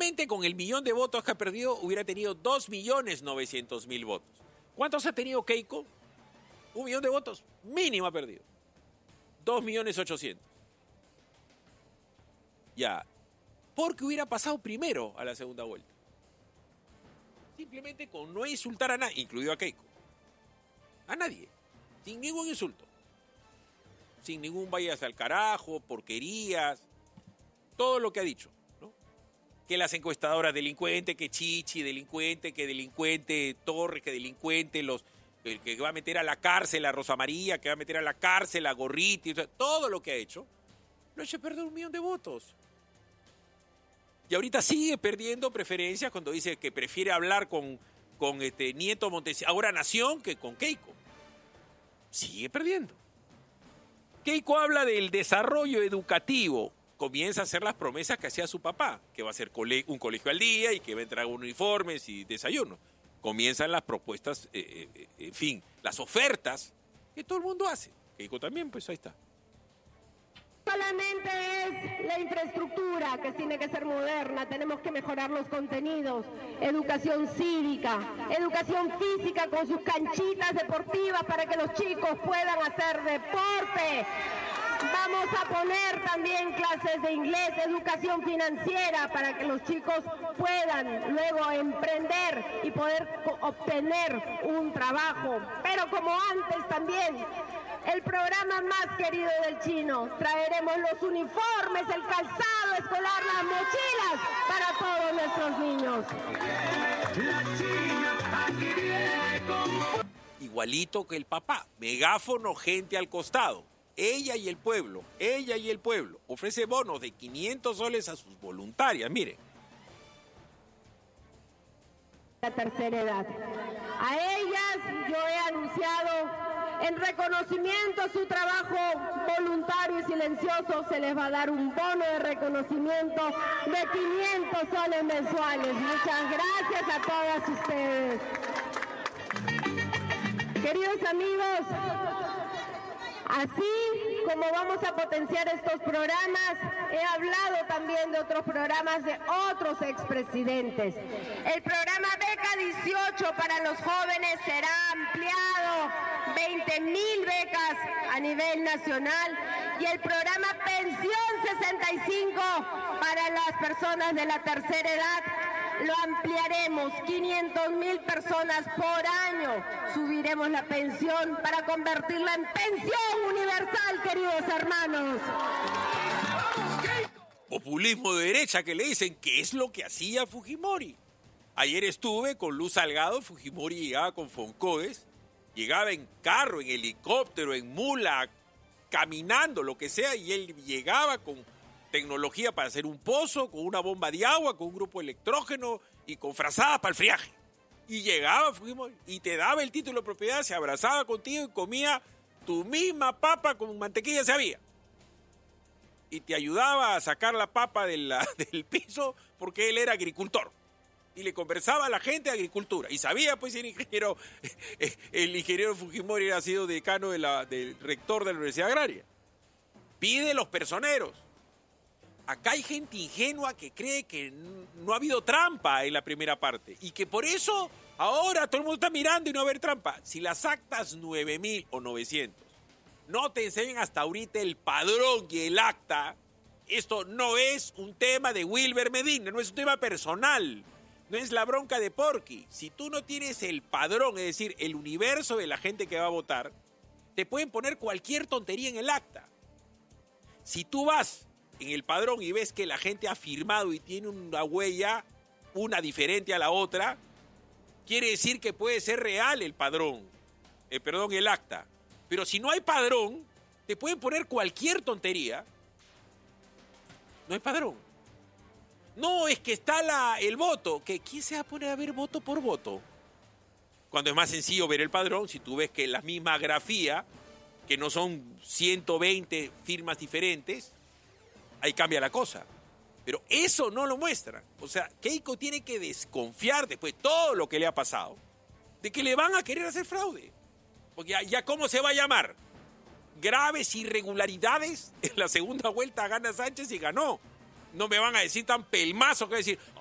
Solamente con el 1.000.000 de votos que ha perdido hubiera tenido 2.900.000 votos. ¿Cuántos ha tenido Keiko? 1.000.000 de votos, mínimo ha perdido. 2.800.000. Ya, porque hubiera pasado primero a la segunda vuelta. Simplemente con no insultar a nadie, incluido a Keiko. A nadie, sin ningún insulto. Sin ningún vayas al carajo, porquerías, todo lo que ha dicho, ¿no? Que las encuestadoras delincuentes, que Chichi delincuente, que delincuente Torres, que delincuente que va a meter a la cárcel a Rosa María, que va a meter a la cárcel a Gorriti, o sea, todo lo que ha hecho, lo ha hecho perder 1.000.000 de votos. Y ahorita sigue perdiendo preferencias cuando dice que prefiere hablar con Nieto Montesinos, ahora Nación, que con Keiko. Sigue perdiendo. Keiko habla del desarrollo educativo. Comienza a hacer las promesas que hacía su papá, que va a ser un colegio al día y que va a entregar uniformes y desayuno. Comienzan las propuestas, en fin, las ofertas que todo el mundo hace. Keiko también, pues ahí está. Solamente es la infraestructura que tiene que ser moderna, tenemos que mejorar los contenidos, educación cívica, educación física con sus canchitas deportivas para que los chicos puedan hacer deporte. Vamos a poner también clases de inglés, educación financiera para que los chicos puedan luego emprender y poder obtener un trabajo. Pero como antes también, el programa más querido del Chino, traeremos los uniformes, el calzado escolar, las mochilas para todos nuestros niños. Igualito que el papá, megáfono, gente al costado. Ella y el pueblo, ofrece bonos de 500 soles a sus voluntarias, miren. La tercera edad. A ellas yo he anunciado, en reconocimiento a su trabajo voluntario y silencioso, se les va a dar un bono de reconocimiento de 500 soles mensuales. Muchas gracias a todas ustedes. Queridos amigos, así como vamos a potenciar estos programas, he hablado también de otros programas de otros expresidentes. El programa Beca 18 para los jóvenes será ampliado, 20.000 becas a nivel nacional, y el programa Pensión 65 para las personas de la tercera edad lo ampliaremos, 500.000 personas por año. Subiremos la pensión para convertirla en pensión universal, queridos hermanos. Populismo de derecha que le dicen que es lo que hacía Fujimori. Ayer estuve con Luz Salgado, Fujimori llegaba con Foncodes, llegaba en carro, en helicóptero, en mula, caminando, lo que sea, y él llegaba con tecnología para hacer un pozo, con una bomba de agua, con un grupo de electrógeno y con frazadas para el friaje. Y llegaba Fujimori y te daba el título de propiedad, se abrazaba contigo y comía tu misma papa con mantequilla sabía. Y te ayudaba a sacar la papa del piso porque él era agricultor. Y le conversaba a la gente de agricultura. Y sabía, pues, el ingeniero Fujimori era sido decano del rector de la Universidad Agraria. Pide los personeros. Acá hay gente ingenua que cree que no ha habido trampa en la primera parte y que por eso ahora todo el mundo está mirando y no va a haber trampa. Si las actas 9.000 o 900 no te enseñan hasta ahorita el padrón y el acta, esto no es un tema de Wilber Medina, no es un tema personal, no es la bronca de Porky. Si tú no tienes el padrón, es decir, el universo de la gente que va a votar, te pueden poner cualquier tontería en el acta. Si tú vas en el padrón y ves que la gente ha firmado y tiene una huella, una diferente a la otra, quiere decir que puede ser real el padrón, el acta. Pero si no hay padrón, te pueden poner cualquier tontería. No hay padrón. No, es que está el voto. ¿Quién se va a poner a ver voto por voto? Cuando es más sencillo ver el padrón, si tú ves que la misma grafía, que no son 120 firmas diferentes, ahí cambia la cosa. Pero eso no lo muestran. O sea, Keiko tiene que desconfiar después de todo lo que le ha pasado de que le van a querer hacer fraude. Porque ya ¿cómo se va a llamar? Graves irregularidades. En la segunda vuelta gana Sánchez y ganó. No me van a decir tan pelmazo que decir,